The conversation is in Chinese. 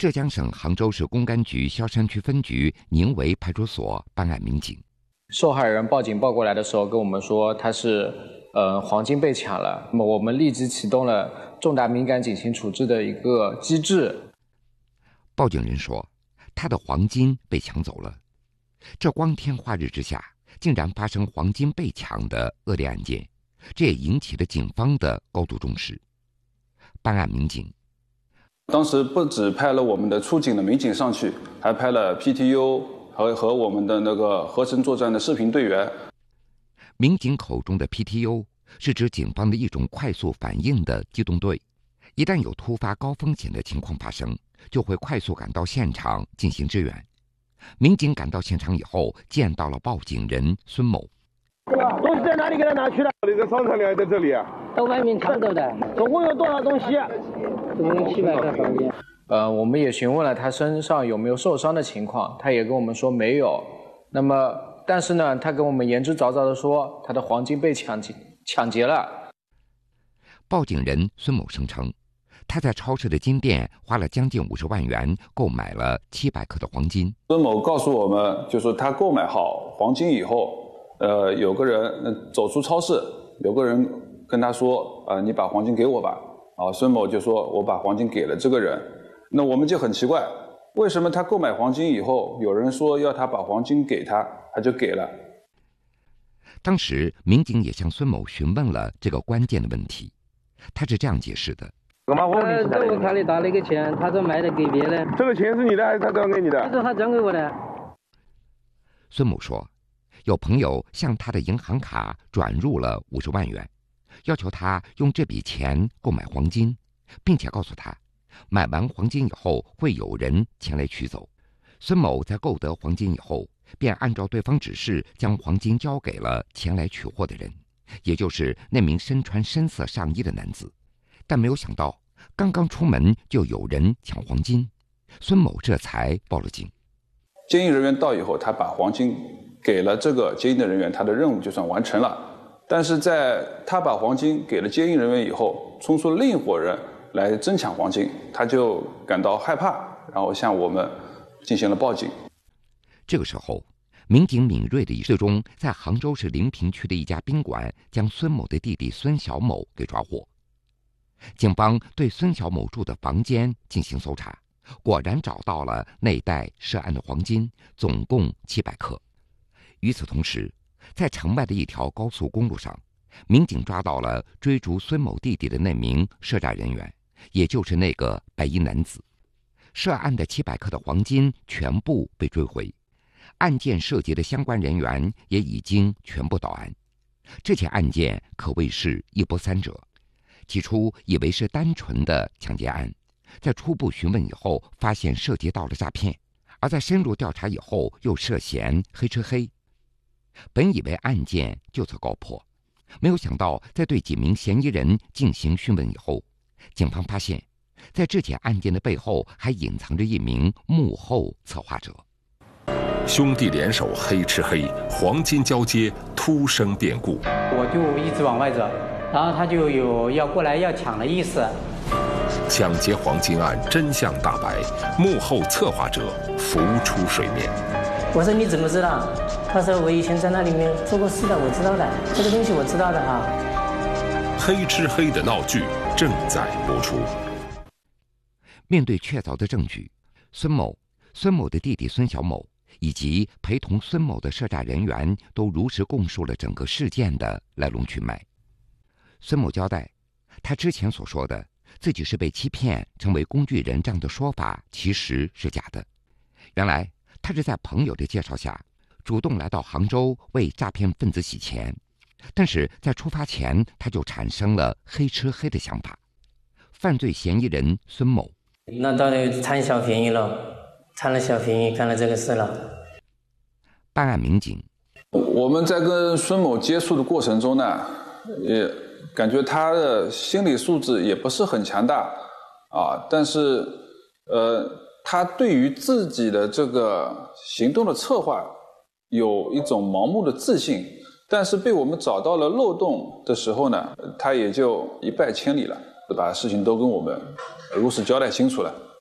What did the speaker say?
浙江省杭州市公安局萧山区分局宁围派出所办案民警。 受害人报警报过来的时候跟我们说他是黄金被抢了，那么我们立即启动了重大敏感警情处置的一个机制。 报警人说他的黄金被抢走了，这光天化日之下竟然发生黄金被抢的恶劣案件，这也引起了警方的高度重视。办案民警当时不只派了我们的出警的民警上去，还派了 PTU 和我们的那个合成作战的视频队员。 民警口中的 PTU 是指警方的一种快速反应的机动队，一旦有突发高风险的情况发生，就会快速赶到现场进行支援。民警赶到现场以后，见到了报警人孙某。 东西在哪里给他拿去的？那个商场里还在这里啊？ 到外面抢走的。 总共有多少东西？ 总共700个黄金。 我们也询问了他身上有没有受伤的情况，他也跟我们说没有。那么，但是呢，他跟我们言之凿凿的说他的黄金被抢劫了。 报警人孙某声称，他在超市的金店花了将近50万元购买了700克的黄金。 孙某告诉我们，就是他购买好黄金以后，有个人走出超市，有个人跟他说，你把黄金给我吧。孙某就说我把黄金给了这个人。那我们就很奇怪，为什么他购买黄金以后，有人说要他把黄金给他，他就给了。 当时民警也向孙某询问了这个关键的问题，他是这样解释的： 在我卡里打了一个钱，他说买的给别人。 这个钱是你的还是他转给你的？ 他说他转给我的。 孙某说，有朋友向他的银行卡转入了50万元，要求他用这笔钱购买黄金，并且告诉他，买完黄金以后会有人前来取走。孙某在购得黄金以后，便按照对方指示将黄金交给了前来取货的人，也就是那名身穿深色上衣的男子。但没有想到，刚刚出门就有人抢黄金，孙某这才报了警。 接应人员到以后，他把黄金给了这个接应的人员，他的任务就算完成了。但是在他把黄金给了接应人员以后，冲出另一伙人来争抢黄金，他就感到害怕，然后向我们进行了报警。 这个时候，民警敏锐的最终在杭州市临平区的一家宾馆将孙某的弟弟孙小某给抓获。警方对孙小某住的房间进行搜查，果然找到了那袋涉案的黄金，总共700克。与此同时，在城外的一条高速公路上，民警抓到了追逐孙某弟弟的那名涉诈人员，也就是那个白衣男子。涉案的700克的黄金全部被追回，案件涉及的相关人员也已经全部到案。这起案件可谓是一波三折，起初以为是单纯的抢劫案，在初步询问以后发现涉及到了诈骗，而在深入调查以后又涉嫌黑吃黑。本以为案件就此告破，没有想到在对几名嫌疑人进行讯问以后，警方发现在这起案件的背后还隐藏着一名幕后策划者。 兄弟联手黑吃黑，黄金交接突生变故。 我就一直往外走，然后他就有要过来要抢的意思。 抢劫黄金案真相大白，幕后策划者浮出水面。 我说你怎么知道？他说我以前在那里面做过事的，我知道的，这个东西我知道的啊。 黑吃黑的闹剧正在播出。 面对确凿的证据，孙某的弟弟孙小某以及陪同孙某的涉诈人员都如实供述了整个事件的来龙去脉。孙某交代，他之前所说的自己是被欺骗成为工具人这样的说法其实是假的。原来他是在朋友的介绍下主动来到杭州为诈骗分子洗钱，但是在出发前他就产生了黑吃黑的想法。犯罪嫌疑人孙某， 那到底贪小便宜了，贪了小便宜干了这个事了。 办案民警， 我们在跟孙某接触的过程中呢，也感觉他的心理素质也不是很强大啊，但是他对于自己的这个行动的策划有一种盲目的自信，但是被我们找到了漏洞的时候呢，他也就一败千里了，把事情都跟我们如实交代清楚了。